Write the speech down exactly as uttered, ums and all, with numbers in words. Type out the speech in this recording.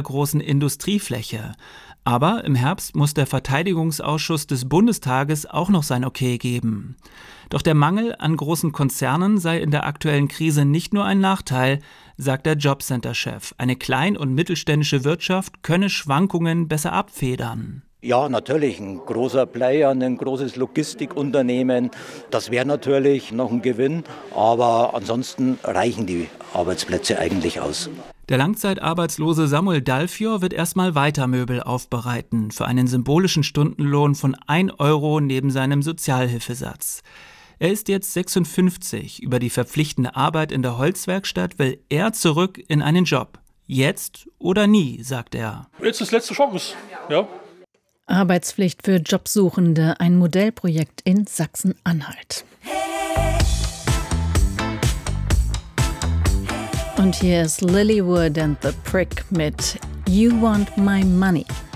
großen Industriefläche. Aber im Herbst muss der Verteidigungsausschuss des Bundestages auch noch sein Okay geben. Doch der Mangel an großen Konzernen sei in der aktuellen Krise nicht nur ein Nachteil, sagt der Jobcenter-Chef. Eine klein- und mittelständische Wirtschaft könne Schwankungen besser abfedern. Ja, natürlich, ein großer Player, ein großes Logistikunternehmen, das wäre natürlich noch ein Gewinn, aber ansonsten reichen die Arbeitsplätze eigentlich aus. Der langzeitarbeitslose Samuel Dalfior wird erstmal weiter Möbel aufbereiten, für einen symbolischen Stundenlohn von ein Euro neben seinem Sozialhilfesatz. Er ist jetzt sechsundfünfzig. Über die verpflichtende Arbeit in der Holzwerkstatt will er zurück in einen Job. Jetzt oder nie, sagt er. Jetzt ist letzte Chance, ja. Arbeitspflicht für Jobsuchende, ein Modellprojekt in Sachsen-Anhalt. Und hier ist Lilywood and the Prick mit You Want My Money.